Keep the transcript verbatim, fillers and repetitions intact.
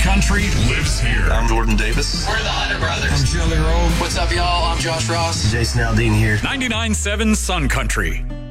Country lives here. I'm Jordan Davis. We're the Hunter Brothers. I'm Jelly Roll. What's up, y'all? I'm Josh Ross. Jason Aldean here. ninety-nine point seven Sun Country.